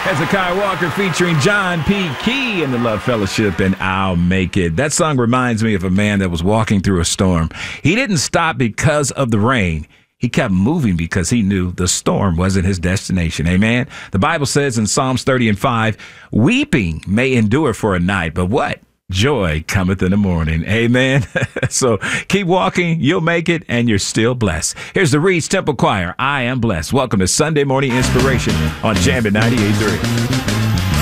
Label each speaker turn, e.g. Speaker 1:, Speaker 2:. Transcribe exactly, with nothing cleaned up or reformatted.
Speaker 1: Hezekiah Walker featuring John P. Key in the Love Fellowship and I'll Make It. That song reminds me of a man that was walking through a storm. He didn't stop because of the rain. He kept moving because he knew the storm wasn't his destination. Amen. The Bible says in Psalms thirty and five, weeping may endure for a night, but what? Joy cometh in the morning. Amen. So keep walking. You'll make it, and you're still blessed. Here's the Reed's Temple Choir. I am blessed. Welcome to Sunday Morning Inspiration on Jammin' ninety-eight point three.